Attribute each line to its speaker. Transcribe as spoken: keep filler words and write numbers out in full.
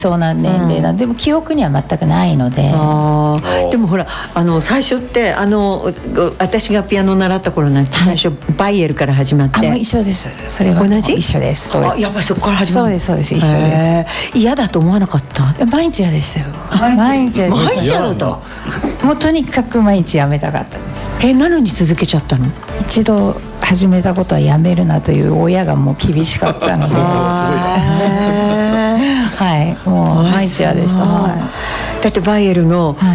Speaker 1: そうな年齢なんで、うん、でも記憶には全くないので。
Speaker 2: あでもほらあの最初ってあの私がピアノ習った頃なんて最初、はい、バイエルから始まって。
Speaker 1: あもう一緒です。それは
Speaker 2: 同じ
Speaker 1: 一緒です。
Speaker 2: あやっぱりそこから始まる。
Speaker 1: そうですそうです一緒です。
Speaker 2: 嫌だと思わなかった？
Speaker 1: 毎日嫌でしたよ。
Speaker 2: 毎日毎日嫌だと。
Speaker 1: もうとにかく毎日やめたかったです。
Speaker 2: えなのに続けちゃったの？
Speaker 1: 一度始めたことはやめるなという親がもう厳しかったので。はいもう毎日嫌でした。はい、
Speaker 2: だってバイエルの